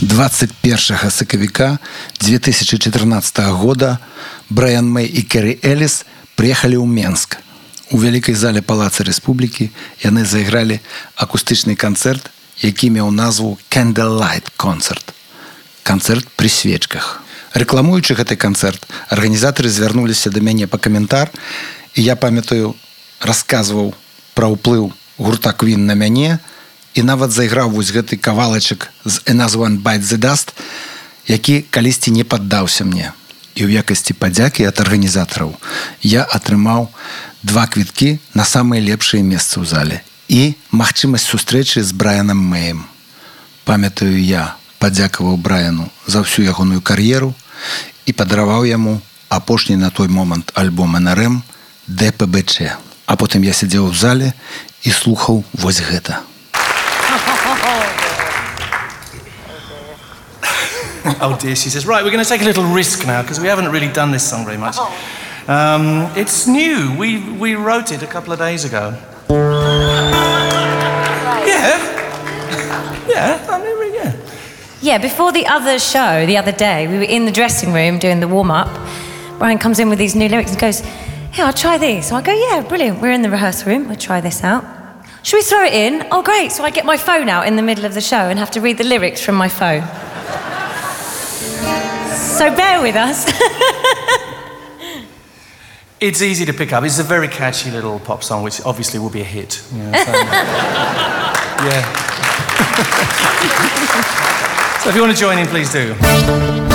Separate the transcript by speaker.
Speaker 1: 21 сакавіка 2014 года Брайан Мэй і Керри Эліс прыехалі ў Менск. У вялікай зале Палаца Рэспублікі яны зайгралі акустычны канцэрт, які меў назву «Candlelight Concert» – канцэрт пры свечках. Рэкламуючы гэты канцэрт, арганізатары звярнуліся да мяне па каментар, і я памятаю, расказваў пра ўплыў гурта Queen на мяне і нават зайграў вось гэты кавалачак з «Another One Bites the Dust», які калісьці не паддаўся мне. І ў якасці падзякі ад арганізатараў я атрымаў 2 квіткі на самыя лепшыя месцы ў зале і магчымасць сустрэчы з Брайанам Мэем. Памятаю, я падзякаваў Брайану за ўсю ягоную кар'еру і падараваў яму апошні на той момант альбом NRM «ДПБЧ». А потым я сядзеў у зале і слухаў вось гэта.
Speaker 2: Oh dear, she says. Right, we're going to take a little risk now because we haven't really done this song very much. It's new. We wrote it a couple of days ago. Yeah. I mean, yeah.
Speaker 3: Yeah, before the other show, the other day, we were in the dressing room doing the warm-up. Brian comes in with these new lyrics and goes, "Hey, I'll try these." So I go, "Yeah, brilliant. We're in the rehearsal room. We'll try this out. Should we throw it in?" "Oh, great." So I get my phone out in the middle of the show and have to read the lyrics from my phone. So bear with us.
Speaker 2: It's easy to pick up. It's a very catchy little pop song, which obviously will be a hit. Yeah. So if you want to join in, please do.